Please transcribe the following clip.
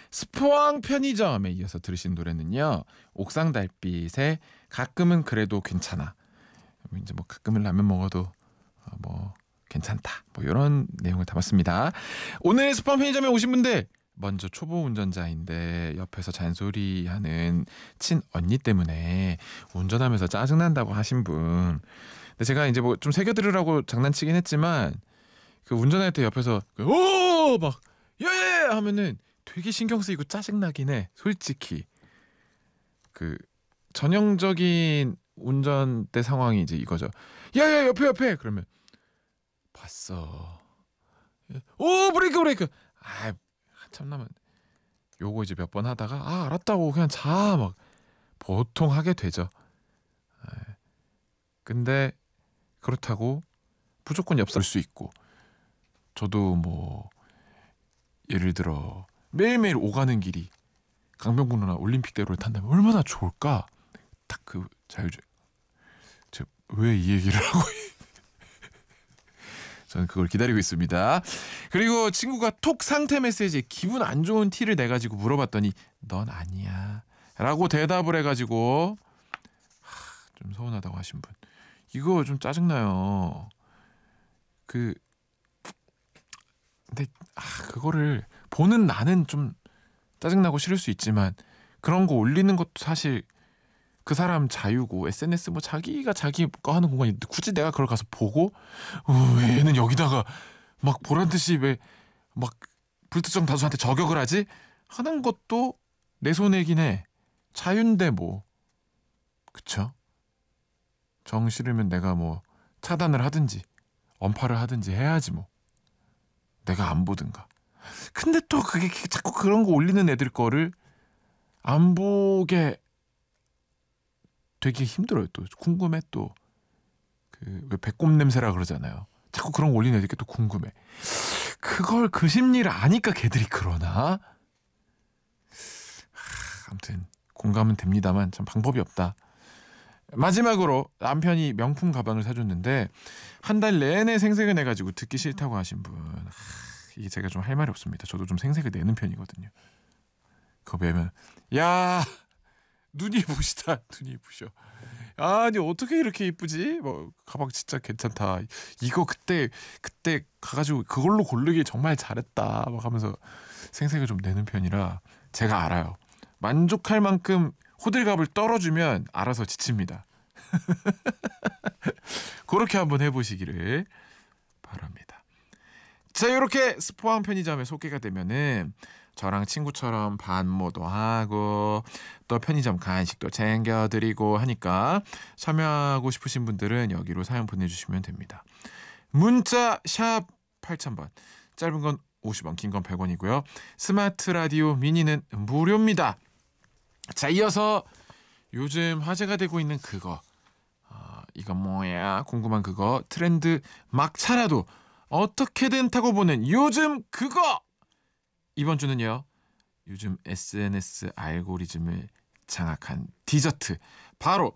스포왕 편의점에 이어서 들으신 노래는요. 옥상 달빛의 가끔은 그래도 괜찮아. 이제 뭐 가끔은 라면 먹어도 뭐 괜찮다. 뭐 이런 내용을 담았습니다. 오늘 스포왕 편의점에 오신 분들 먼저 초보 운전자인데 옆에서 잔소리하는 친언니 때문에 운전하면서 짜증난다고 하신 분. 근데 제가 이제 뭐 좀 새겨 들으라고 장난치긴 했지만 그 운전할 때 옆에서 오 막 예 하면은 되게 신경 쓰이고 짜증나긴 해. 솔직히 그 전형적인 운전대 상황이 이제 이거죠. 야야 옆에 그러면 봤어. 오 브레이크. 아 한참 남은 요거 이제 몇 번 하다가 알았다고 그냥 자 막 보통 하게 되죠. 근데 그렇다고 무조건 옆설 수 있고 저도 뭐 예를 들어 매일매일 오가는 길이 강변북로나 올림픽대로를 탄다면 얼마나 좋을까. 딱 그 자유주의. 왜 이 얘기를 하고 저는 그걸 기다리고 있습니다. 그리고 친구가 톡 상태 메시지에 기분 안 좋은 티를 내가지고 물어봤더니 넌 아니야 라고 대답을 해가지고 좀 서운하다고 하신 분. 이거 좀 짜증나요. 근데 그거를 보는 나는 좀 짜증나고 싫을 수 있지만 그런 거 올리는 것도 사실 그 사람 자유고 SNS 뭐 자기가 자기 거 하는 공간인데 굳이 내가 그걸 가서 보고 얘는 여기다가 막 보란 듯이 왜 막 불특정 다수한테 저격을 하지? 하는 것도 내 손해긴 해. 자유인데 뭐. 그쵸? 정 싫으면 내가 뭐 차단을 하든지 언팔을 하든지 해야지 뭐. 내가 안 보든가. 근데 또 그게 자꾸 그런 거 올리는 애들 거를 안 보게 되게 힘들어요. 또 궁금해. 또 그 왜 배꼽 냄새라 그러잖아요. 자꾸 그런 거 올리는 애들께 또 궁금해. 그걸 그 심리를 아니까 걔들이 그러나? 아무튼 공감은 됩니다만 참 방법이 없다. 마지막으로 남편이 명품 가방을 사줬는데 한 달 내내 생색을 내가지고 듣기 싫다고 하신 분. 이게 제가 좀 할 말이 없습니다. 저도 좀 생색을 내는 편이거든요. 그거 배면 야 눈이 부시다. 눈이 부셔. 아니 어떻게 이렇게 이쁘지? 뭐 가방 진짜 괜찮다. 이거 그때 가가지고 그걸로 고르길 정말 잘했다. 막 하면서 생색을 좀 내는 편이라 제가 알아요. 만족할 만큼 호들갑을 떨어주면 알아서 지칩니다. 그렇게 한번 해보시기를 바랍니다. 자, 이렇게 스포왕 편의점에 소개가 되면은 저랑 친구처럼 반모도 하고 또 편의점 간식도 챙겨드리고 하니까 참여하고 싶으신 분들은 여기로 사연 보내주시면 됩니다. 문자 샵 8000번, 짧은 건 50원, 긴 건 100원이고요. 스마트 라디오 미니는 무료입니다. 자, 이어서 요즘 화제가 되고 있는 그거, 이거 뭐야 궁금한 그거, 트렌드 막차라도 어떻게든 타고 보는 요즘 그거. 이번 주는요, 요즘 SNS 알고리즘을 장악한 디저트, 바로